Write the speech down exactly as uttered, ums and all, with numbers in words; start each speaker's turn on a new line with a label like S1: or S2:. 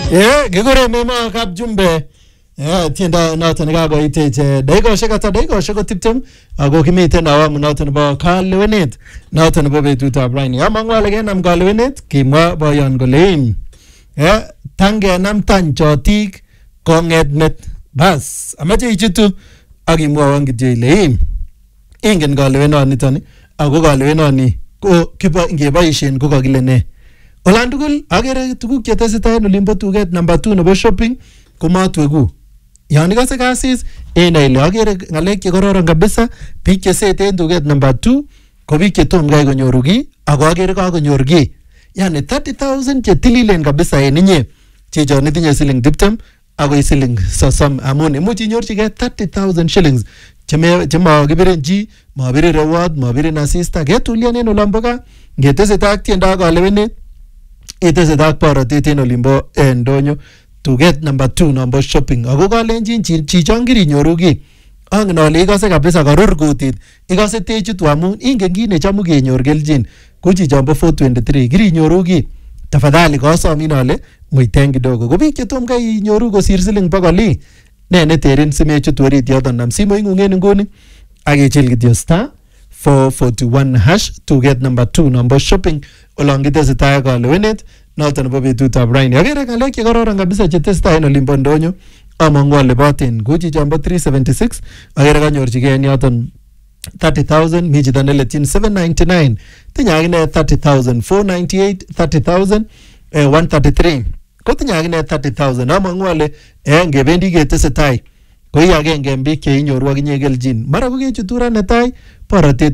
S1: Eh, kikure memo kap jumbe. Eh, tienda noton nekakoitech dakikoshek ata dakikoshek ko tiptem ako kimiten awamu noton nebo kalewenet noton nebo betutab raini. Amang'u ale kenam kalewenet kimwa boyon kole eh tangenam tany chotik kong'et met bas amache ichutu ak imwowon kityo ile ingen kalewenoniton ako kalewenoni ko kibo ngeboisien ko kakile ne. Olan tugul agere tuguk chetesetai en olimbo tuget number two nebo shopping komatwegu. Yon ikose kasis inai ile agere ng'alek chekororon kabisa. Biik chesete en tuget number two ko biik chetom kai konyoru ki ako agere kakonyor ki. Yani thirty thousand chetililen kabisa en inye chichon itinye siling tiptem akoi siling sosom amun imuch inyorchigei thirty thousand shillings chemakibirin chi, mabirin reward, mabirin asista. Ketulian en olombo gaa ngetesetai ak tiendo ak kalewenet itesetai ak borotet en olimbo ndonyo tuget number two nombo shopping. Ako kalenjin chichon kirinyoru ki angen ale ikose kabisa karur kutit, ikose techut amun ingen kit nechamu kenyor kelchin ko chichon bo four twenty-three kirinyoru ki. Tafadhali kosomin ale muiten kidogo. Ko biik chetom kai inyoru kosir siling bokol ne neterin simechut orit yoton nam simoing'ung en nguni ak ichil kityo star four forty-one hash tuget number two nombo shopping olon kitesetai ak kalewenet noton nebo betutab raini. Agere ng'alek chekororon kabisa chetesetai en olimbo ndonyo amang'u ale boten kou chichon bo three seventy-six agere kanyorchigei en yoton thirty thousand, mi chito neletyin seven ninety-nine, tinye akine thirty thousand, four ninety-eight, thirty thousand, eh, one thirty-three ko tinye akine thirty thousand. Amang'u ale eh ngebendi ketesetai ko i agenge en biik cheinyoru akinye kelchin. Mara ko kechutu ra netai borotet